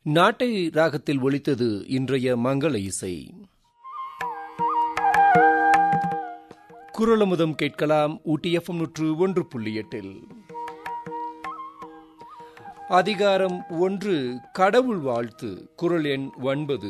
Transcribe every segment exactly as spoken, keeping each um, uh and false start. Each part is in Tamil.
நாட்டை ராகத்தில் ஒலித்தது இன்றைய மங்கள இசை. குரலமுதம் கேட்கலாம் ஊட்டி எஃப்எம் நூற்று ஒன்று புள்ளி எட்டில். அதிகாரம் ஒன்று, கடவுள் வாழ்த்து. குரல் எண் ஒன்பது.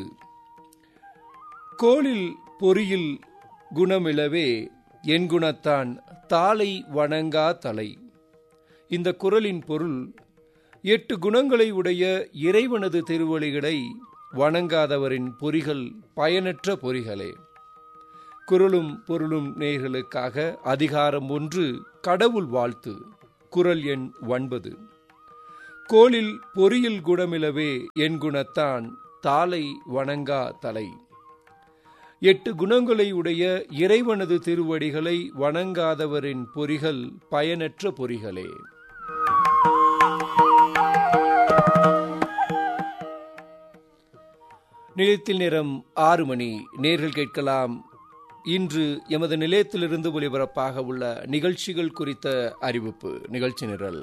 கோளில் பொறியில் குணமிலவே என் குணத்தான் தாளை வணங்கா தலை. இந்த குரலின் பொருள், எட்டு குணங்களை உடைய இறைவனது திருவழிகளை வணங்காதவரின் பொறிகள் பயனற்ற பொறிகளே. குரலும் பொருளும் நேயர்களுக்காக அதிகாரம் ஒன்று, கடவுள் வாழ்த்து. குரல் எண் ஒன்பது. கோளில் பொறியில் குணமிலவே என் குணத்தான் தாளை வணங்கா தலை. எட்டு குணங்களை உடைய இறைவனது திருவடிகளை வணங்காதவரின் பொறிகள் பயனற்ற பொறிகளே. நிலையத்தில் நேரம் ஆறு மணி. நேர்கள் கேட்கலாம் இன்று எமது நிலையத்திலிருந்து ஒலிபரப்பாக உள்ள நிகழ்ச்சிகள் குறித்த அறிவிப்பு. நிகழ்ச்சி நிரல்.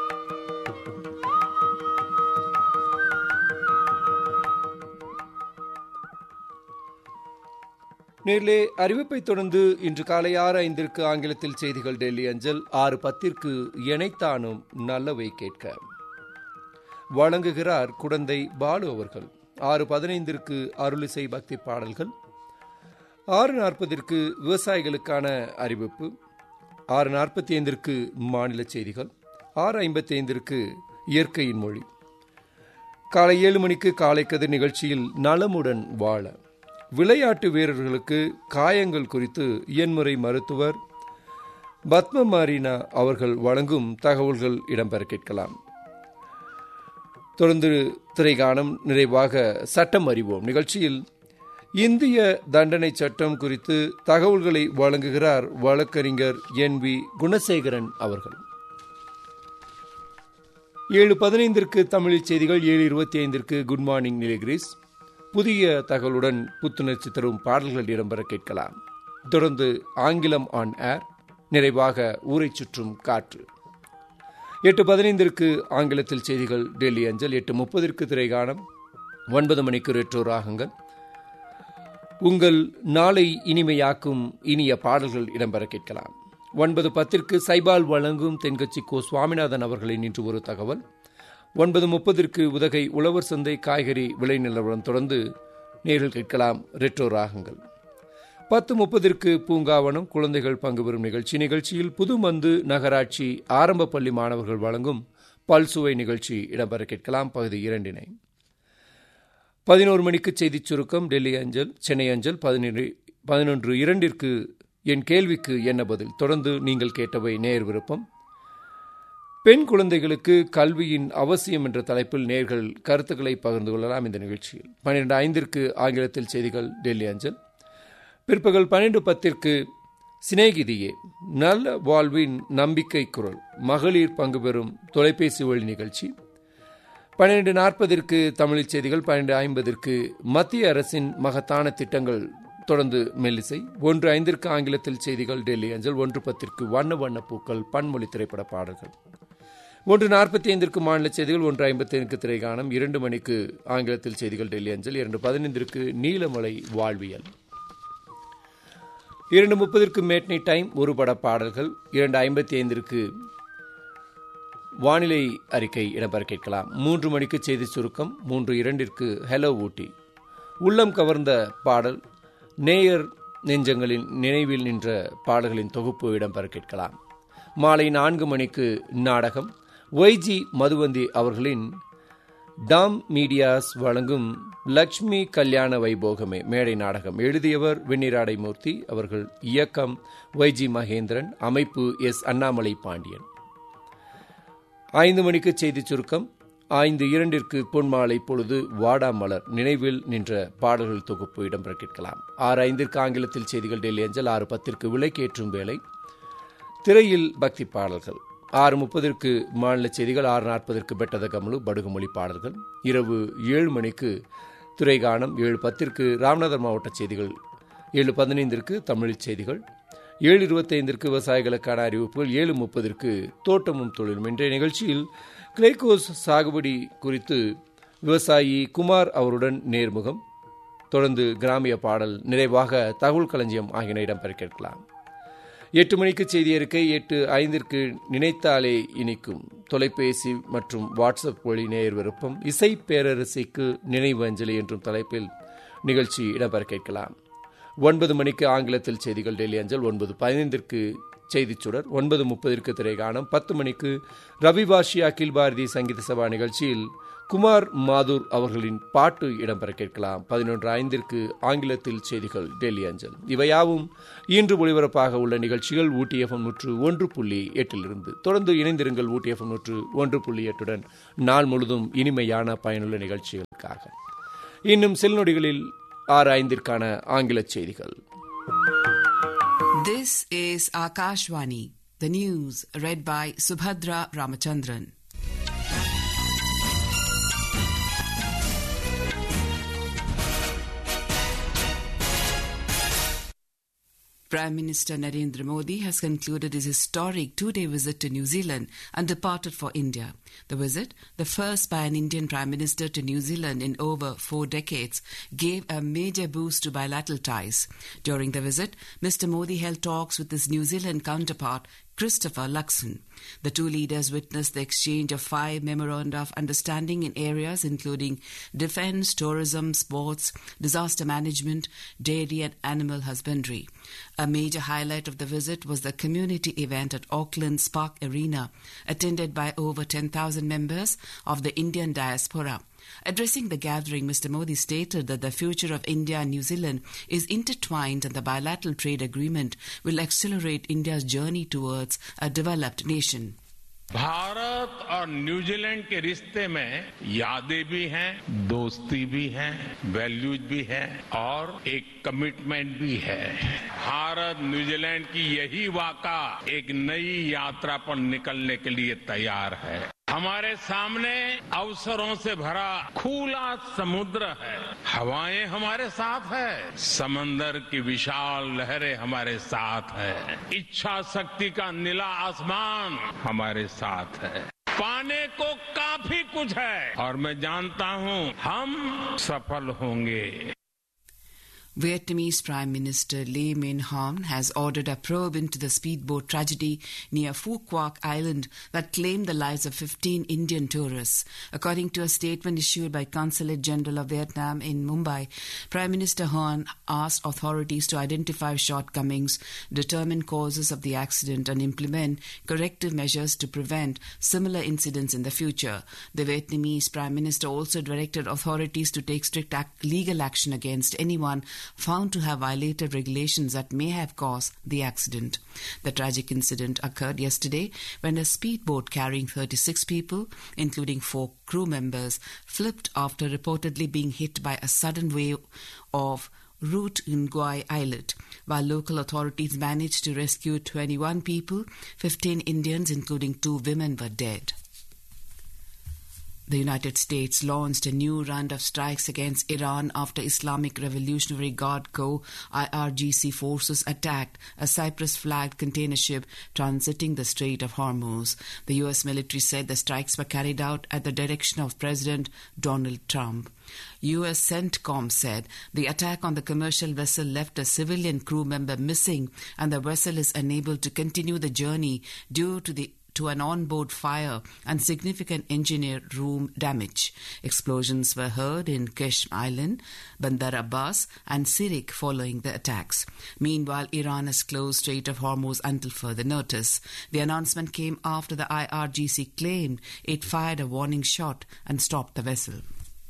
நேரிலே அறிவிப்பை தொடர்ந்து இன்று காலை ஆறு ஐந்திற்கு ஆங்கிலத்தில் செய்திகள் டெல்லி அஞ்சல். ஆறு பத்திற்கு எனைத்தானும் நல்லவை கேட்க வழங்குகிறார் குடந்தை பாலு அவர்கள். ஆறு பதினைந்திற்கு அருளிசை பக்தி பாடல்கள். ஆறு நாற்பதிற்கு விவசாயிகளுக்கான அறிவிப்பு. ஆறு நாற்பத்தி ஐந்திற்கு மாநில செய்திகள். ஆறு ஐம்பத்தி ஐந்திற்கு இயற்கையின் மொழி. காலை ஏழு மணிக்கு காலை கதிர் நிகழ்ச்சியில் நலமுடன் வாழ விளையாட்டு வீரர்களுக்கு காயங்கள் குறித்து இயன்முறை மருத்துவர் பத்ம மாரினா அவர்கள் வழங்கும் தகவல்கள் இடம்பெற கேட்கலாம். தொடர்ந்து திரைகாணம். நிறைவாக சட்டம் அறிவோம் நிகழ்ச்சியில் இந்திய தண்டனை சட்டம் குறித்து தகவல்களை வழங்குகிறார் வழக்கறிஞர் என் வி குணசேகரன் அவர்கள். ஏழு பதினைந்திற்கு தமிழில் செய்திகள். ஏழு இருபத்தி ஐந்திற்கு குட் மார்னிங் நிலகிரிஸ். புதிய தகவலுடன் புத்துணர்ச்சி தரும் பாடல்கள் இடம்பெற கேட்கலாம். தொடர்ந்து ஆங்கிலம் ஆன் ஏர். நிறைவாக ஊரை சுற்றும் காற்று. எட்டு பதினைந்திற்கு ஆங்கிலத்தில் செய்திகள் டெல்லி அஞ்சல். எட்டு முப்பதிற்கு திரைகாணம். ஒன்பது மணிக்கு ரெட்ரோ ராகங்கள். உங்கள் நாளை இனிமையாக்கும் இனிய பாடல்கள் இடம்பெற கேட்கலாம். ஒன்பது பத்திற்கு சைபால் வழங்கும் தென்கட்சி கோ சுவாமிநாதன் அவர்களின் இன்று ஒரு தகவல். ஒன்பது முப்பதிற்கு உதகை உழவர் சந்தை காய்கறி விலை நிலவரம். தொடர்ந்து நேரில் கேட்கலாம் ரெட்ரோ ராகங்கள். பத்து முப்பதிற்கு பூங்காவனம் குழந்தைகள் பங்கு பெறும் நிகழ்ச்சி. நிகழ்ச்சியில் புதுமந்து நகராட்சி ஆரம்ப பள்ளி மாணவர்கள் வழங்கும் பல்சுவை நிகழ்ச்சி இடம்பெற கேட்கலாம். பகுதி இரண்டினை. பதினோரு மணிக்கு செய்திச் சுருக்கம் டெல்லி அஞ்சல் சென்னை அஞ்சல். பதினொன்று பதினொன்று இரண்டிற்கு என் கேள்விக்கு என்ன பதில். தொடர்ந்து நீங்கள் கேட்டவை நேர் விருப்பம். பெண் குழந்தைகளுக்கு கல்வியின் அவசியம் என்ற தலைப்பில் நேர்கள் கருத்துக்களை பகிர்ந்து கொள்ளலாம் இந்த நிகழ்ச்சியில். பன்னிரண்டு ஐந்திற்கு ஆங்கிலத்தில் செய்திகள் டெல்லி அஞ்சல். பிற்பகல் பன்னிரண்டு பத்திற்கு சிநேகிதியே நல்ல வாழ்வின் நம்பிக்கை குரல் மகளிர் பங்கு பெறும் தொலைபேசி வழி நிகழ்ச்சி. பன்னிரண்டு நாற்பதிற்கு தமிழில் செய்திகள். பன்னிரண்டு ஐம்பதிற்கு மத்திய அரசின் மகத்தான திட்டங்கள். தொடர்ந்து மெல்லிசை. ஒன்று ஐந்திற்கு ஆங்கிலத்தில் செய்திகள் டெல்லி அஞ்சல். ஒன்று பத்திற்கு வண்ண வண்ண பூக்கள் பன்மொழி திரைப்பட பாடல்கள். ஒன்று நாற்பத்தி ஐந்திற்கு மாநில செய்திகள். ஒன்று ஐம்பத்தி ஐந்துக்கு திரைகாணம். இரண்டு மணிக்கு ஆங்கிலத்தில் செய்திகள் டெல்லி அஞ்சல். இரண்டு பதினைந்திற்கு நீலமலை வாழ்வியல். இரண்டு முப்பதற்கு மேட்னி டைம் ஒரு பட பாடல்கள். இரண்டு ஐம்பத்தி ஐந்திற்கு வானிலை அறிக்கை இடம்பெற கேட்கலாம். மூன்று மணிக்கு செய்தி சுருக்கம். மூன்று இரண்டிற்கு ஹலோ ஊட்டி உள்ளம் கவர்ந்த பாடல். நேயர் நெஞ்சங்களின் நினைவில் நின்ற பாடல்களின் தொகுப்பு இடம்பெற கேட்கலாம். மாலை நான்கு மணிக்கு நாடகம். ஒய்ஜி மதுவந்தி அவர்களின் டாம் மீடியாஸ் வழங்கும் லட்சுமி கல்யாண வைபோகமே மேடை நாடகம். எழுதியவர் வெண்ணிராடை மூர்த்தி அவர்கள். இயக்கம் ஒய்ஜி மகேந்திரன். அமைப்பு எஸ் அண்ணாமலை பாண்டியன். ஐந்து மணிக்கு செய்தி சுருக்கம். ஐந்து இரண்டிற்கு பொன்மாலை பொழுது வாடாமலர் நினைவில் நின்ற பாடல்கள் தொகுப்பு இடம்பெற கேட்கலாம். ஆறு ஐந்திற்கு ஆங்கிலத்தில் செய்திகள் டெல்லி அஞ்சல். ஆறு பத்திற்கு விலைக்கேற்றும் வேலை. திரையில் பக்தி பாடல்கள். ஆறு முப்பதற்கு மாநில செய்திகள். ஆறு நாற்பதற்கு பெட்டத கமலு படுகுமொழி பாடல்கள். இரவு ஏழு மணிக்கு துறைகானம். ஏழு பத்திற்கு ராமநாதர் மாவட்ட செய்திகள். ஏழு பதினைந்திற்கு தமிழ் செய்திகள். ஏழு இருபத்தி ஐந்திற்கு விவசாயிகளுக்கான அறிவிப்புகள். ஏழு முப்பதற்கு தோட்டமும் தொழிலும். இன்றைய நிகழ்ச்சியில் கிளைகோஸ் சாகுபடி குறித்து விவசாயி குமார் அவருடன் நேர்முகம், தொடர்ந்து கிராமிய பாடல், நிறைவாக தகவல் களஞ்சியம் ஆகியன இடம்பெற கேட்கலாம். எட்டு மணிக்கு செய்தி அறிக்கை, எட்டு ஐந்திற்கு நினைத்தாலே இனிக்கும் தொலைபேசி மற்றும் வாட்ஸ்அப் வழி நேயர் விருப்பம், இசை பேரரசிக்கு நினைவு அஞ்சலி என்றும் தலைப்பில் நிகழ்ச்சி இடம்பெற கேட்கலாம். ஒன்பது மணிக்கு ஆங்கிலத்தில் செய்திகள் டெல்லி அஞ்சல், ஒன்பது பதினைந்திற்கு செய்திச் சுடர், ஒன்பது முப்பதிற்கு திரைகாணம், பத்து மணிக்கு ரவிவாஷி அகில் பாரதி சங்கீத சபா நிகழ்ச்சியில் குமார் மாதூர் அவர்களின் பாட்டு இடம்பெற கேட்கலாம். பதினொன்று ஐந்திற்கு ஆங்கிலத்தில் செய்திகள் டெல்லி அஞ்சல். இவையாவும் இன்று ஒளிபரப்பாக உள்ள நிகழ்ச்சிகள் ஊட்டி எஃப்எம் நூற்று ஒன்று புள்ளி எட்டிலிருந்து. தொடர்ந்து இணைந்திருங்கள் ஊட்டி எஃப்எம் நூற்று ஒன்று புள்ளி எட்டுடன் நாள் முழுதும் இனிமையான பயனுள்ள நிகழ்ச்சிகளுக்காக. இன்னும் சில நொடிகளில் ஆறு ஐந்திற்கான ஆங்கில செய்திகள். This is Akashvani, the news read by Subhadra Ramachandran. Prime Minister Narendra Modi has concluded his historic two-day visit to New Zealand and departed for India. The visit, the first by an Indian Prime Minister to New Zealand in over four decades, gave a major boost to bilateral ties. During the visit, Mister Modi held talks with his New Zealand counterpart, Christopher Luxon. The two leaders witnessed the exchange of five memoranda of understanding in areas including defence, tourism, sports, disaster management, dairy and animal husbandry. A major highlight of the visit was the community event at Auckland's Park Arena, attended by over ten thousand members of the Indian diaspora. Addressing the gathering, Mister Modi stated that the future of India and New Zealand is intertwined and the bilateral trade agreement will accelerate India's journey towards a developed nation. Bharat और न्यूजीलैंड के रिश्ते में यादें भी हैं, दोस्ती भी है, वैल्यूज भी है और एक कमिटमेंट भी है. भारत न्यूजीलैंड की यही वाक़ा एक नई यात्रा पर निकलने के लिए तैयार है. हमारे सामने अवसरों से भरा खुला समुद्र है, हवाएं हमारे साथ है, समंदर की विशाल लहरें हमारे साथ है, इच्छा शक्ति का नीला आसमान हमारे साथ है. पाने को काफी कुछ है और मैं जानता हूं हम सफल होंगे. Vietnamese Prime Minister Lee Min-hon has ordered a probe into the speedboat tragedy near Phu Quoc Island that claimed the lives of fifteen Indian tourists. According to a statement issued by Consulate General of Vietnam in Mumbai, Prime Minister Hon asked authorities to identify shortcomings, determine causes of the accident and implement corrective measures to prevent similar incidents in the future. The Vietnamese Prime Minister also directed authorities to take strict act- legal action against anyone found to have violated regulations that may have caused the accident. The tragic incident occurred yesterday when a speedboat carrying thirty-six people, including four crew members, flipped after reportedly being hit by a sudden wave of Root Nguai Islet. While local authorities managed to rescue twenty-one people, fifteen Indians, including two women, were dead. The United States launched a new round of strikes against Iran after Islamic Revolutionary Guard Corps I R G C forces attacked a Cyprus-flagged container ship transiting the Strait of Hormuz. The U S military said the strikes were carried out at the direction of President Donald Trump. U S CENTCOM said the attack on the commercial vessel left a civilian crew member missing and the vessel is unable to continue the journey due to the to an onboard fire and significant engineer room damage. Explosions were heard in Qeshm Island, Bandar Abbas and Sirik following the attacks. Meanwhile, Iran has closed Strait of Hormuz until further notice. The announcement came after the I R G C claimed it fired a warning shot and stopped the vessel.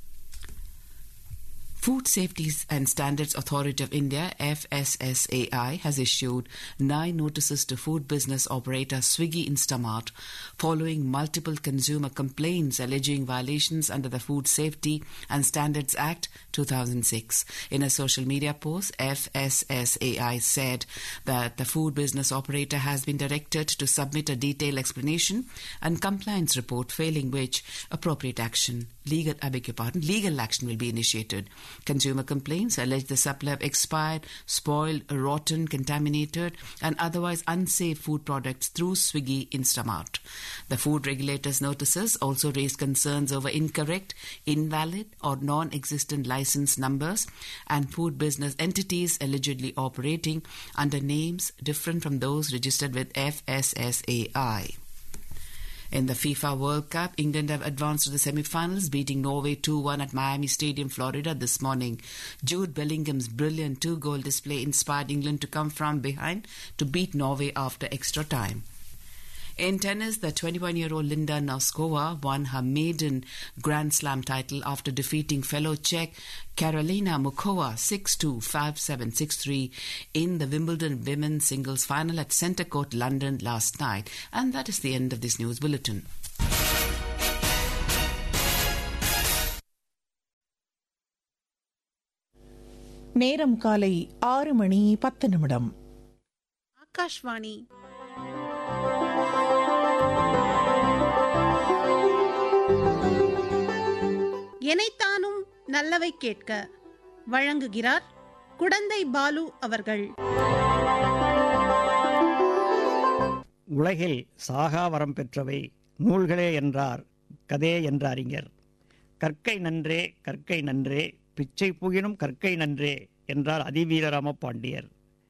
Food Safety and Standards Authority of India, F S S A I, has issued nine notices to food business operator Swiggy Instamart following multiple consumer complaints alleging violations under the Food Safety and Standards Act two thousand six. In a social media post, F S S A I said that the food business operator has been directed to submit a detailed explanation and compliance report, failing which appropriate action legal, I beg your pardon, legal action will be initiated. Consumer complaints allege the supply of expired, spoiled, rotten, contaminated, and otherwise unsafe food products through Swiggy Instamart. The food regulators' notices also raised concerns over incorrect, invalid, or non-existent license numbers and food business entities allegedly operating under names different from those registered with F S S A I. In the FIFA World Cup, England have advanced to the semi-finals, beating Norway two one at Miami Stadium, Florida this morning. Jude Bellingham's brilliant two-goal display inspired England to come from behind to beat Norway after extra time. In tennis, the twenty-one-year-old Linda Noskova won her maiden Grand Slam title after defeating fellow Czech Karolina Mukova six two, five seven, six three in the Wimbledon women's singles final at Centre Court, London last night. And that is the end of this news bulletin. நேரம் காலை ஆறு மணி பத்து நிமிடம். ஆகாஷ்வாணி எனைத்தானும் நல்லவை கேட்க வழங்குகிறார் குடந்தை பாலு அவர்கள். உலகில் சாகா வரம் பெற்றவை நூல்களே என்றார் கதே என்ற அறிஞர். கற்கை நன்றே கற்கை நன்றே பிச்சை புகினும் கற்கை நன்றே என்றார் அதிவீரராம பாண்டியர்.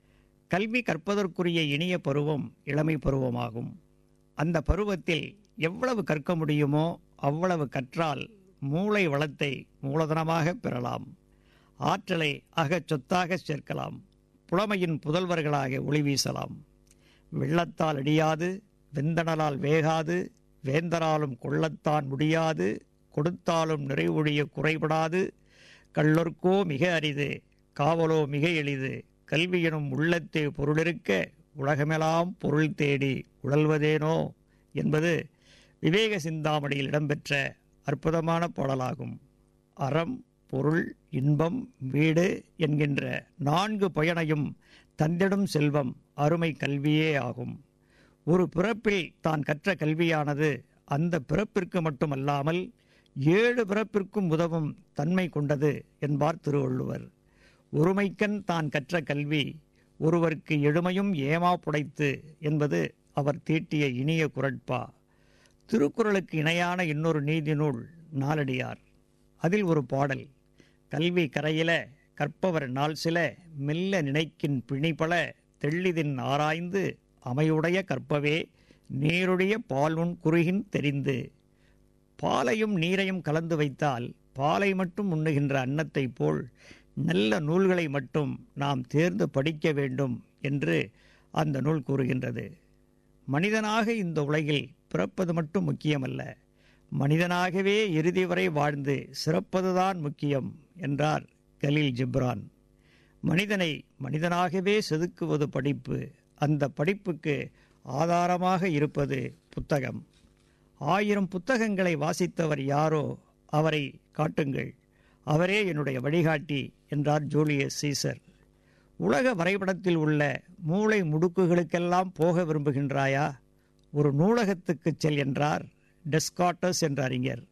கல்வி கற்பதற்குரிய இனிய பருவம் இளமை பருவமாகும். அந்த பருவத்தில் எவ்வளவு கற்க முடியுமோ அவ்வளவு கற்றால் மூளை வளத்தை மூலதனமாக பெறலாம். ஆற்றலை அகச் சொத்தாக சேர்க்கலாம். புலமையின் புதல்வர்களாக ஒளி வீசலாம். வெள்ளத்தால் அடியாது, வெந்தணலால் வேகாது, வேந்தராலும் கொள்ளத்தான் முடியாது, கொடுத்தாலும் நிறைவொழிய குறைபடாது, கள்ளொர்க்கோ மிக அரிது, காவலோ மிக எளிது, கல்வியெனும் உள்ளத்தே பொருளிருக்க உலகமெல்லாம் பொருள் தேடி உழல்வதேனோ என்பது விவேக சிந்தாமணியில் இடம்பெற்ற அற்புதமான பாடலாகும். அறம், பொருள், இன்பம், வீடு என்கின்ற நான்கு பயனையும் தந்திடும் செல்வம் அருமை கல்வியே ஆகும். ஒரு பிறப்பில் தான் கற்ற கல்வியானது அந்த பிறப்பிற்கு மட்டுமல்லாமல் ஏழு பிறப்பிற்கும் உதவும் தன்மை கொண்டது என்பார் திருவள்ளுவர். ஒருமைக்கண் தான் கற்ற கல்வி ஒருவருக்கு எழுமையும் ஏமா புடைத்து என்பது அவர் தீட்டிய இனிய குறட்பா. திருக்குறளுக்கு இணையான இன்னொரு நீதி நூல் நாலடியார். அதில் ஒரு பாடல்: கல்வி கரையில கற்பவர் நாள் சில மெல்ல நினைக்கின் பிணிபல தெள்ளிதின் ஆராய்ந்து அமையுடைய கற்பவே நீருடைய பாலுண் குறுகின் தெரிந்து. பாலையும் நீரையும் கலந்து வைத்தால் பாலை மட்டும் உண்ணுகின்ற அன்னத்தை போல் நல்ல நூல்களை மட்டும் நாம் தேர்ந்து படிக்க வேண்டும் என்று அந்த நூல் கூறுகின்றது. மனிதனாக இந்த உலகில் பிறப்பது மட்டும் முக்கியமல்ல, மனிதனாகவே இறுதி வரை வாழ்ந்து சிறப்பதுதான் முக்கியம் என்றார் கலீல் ஜிப்ரான். மனிதனை மனிதனாகவே செதுக்குவது படிப்பு. அந்த படிப்புக்கு ஆதாரமாக இருப்பது புத்தகம். ஆயிரம் புத்தகங்களை வாசித்தவர் யாரோ அவரை காட்டுங்கள், அவரே என்னுடைய வழிகாட்டி என்றார் ஜூலியஸ் சீசர். உலக வரைபடத்தில் உள்ள மூளை முடுக்குகளுக்கெல்லாம் போக விரும்புகின்றாயா? ஒரு நூலகத்துக்கு செல் என்றார் டெஸ்கார்டஸ் என்ற அறிஞர்.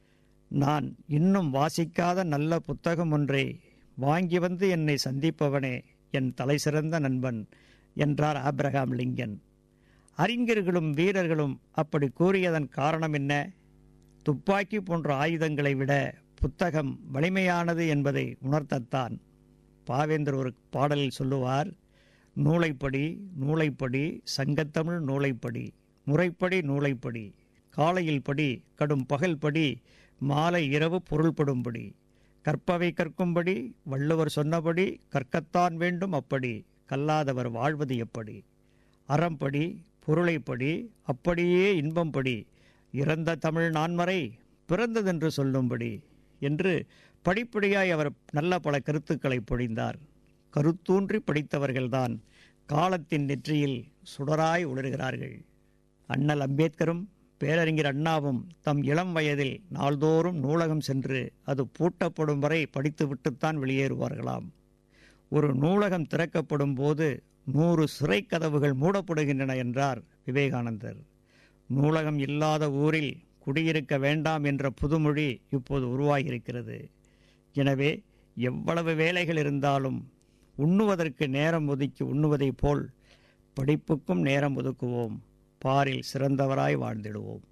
நான் இன்னும் வாசிக்காத நல்ல புத்தகம் ஒன்றை வாங்கி வந்து என்னை சந்திப்பவனே என் தலை சிறந்த நண்பன் என்றார் ஆப்ரஹாம் லிங்கன். அறிஞர்களும் வீரர்களும் அப்படி கூறியதன் காரணம் என்ன? துப்பாக்கி போன்ற ஆயுதங்களை விட புத்தகம் வலிமையானது என்பதை உணர்த்தத்தான். பாவேந்தர் ஒரு பாடலில் சொல்லுவார்: நூலைப்படி நூலைப்படி சங்கத்தமிழ் நூலைப்படி, முறைப்படி நூலைப்படி, காலையில் படி கடும் பகல் படி, மாலை இரவு பொருள்படும்படி, கற்பவை கற்கும்படி வள்ளுவர் சொன்னபடி கற்கத்தான் வேண்டும் அப்படி, கல்லாதவர் வாழ்வது எப்படி, அறம்படி பொருளைப்படி அப்படியே இன்பம்படி, இறந்த தமிழ் நான்மறை பிறந்ததென்று சொல்லும்படி என்று படிப்படியாய் அவர் நல்ல பல கருத்துக்களை பொழிந்தார். கருத்தூன்றி படித்தவர்கள்தான் காலத்தின் நெற்றியில் சுடராய் ஒளிர்கிறார்கள். அண்ணல் அம்பேத்கரும் பேரறிஞர் அண்ணாவும் தம் இளம் வயதில் நாள்தோறும் நூலகம் சென்று அது பூட்டப்படும் வரை படித்துவிட்டுத்தான் வெளியேறுவார்களாம். ஒரு நூலகம் திறக்கப்படும் போது நூறு சிறை கதவுகள் மூடப்படுகின்றன என்றார் விவேகானந்தர். நூலகம் இல்லாத ஊரில் குடியிருக்க வேண்டாம் என்ற புதுமொழி இப்போது உருவாகியிருக்கிறது. எனவே எவ்வளவு வேலைகள் இருந்தாலும் உண்ணுவதற்கு நேரம் ஒதுக்கி உண்ணுவதைப் போல் படிப்புக்கும் நேரம் ஒதுக்குவோம். பாரில் சிறந்தவராய் வாழ்ந்திடுவோம்.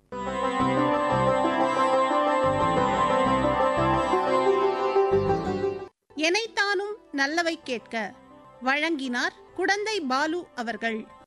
எனைத்தானும் நல்லவை கேட்க வழங்கினார் குடந்தை பாலு அவர்கள்.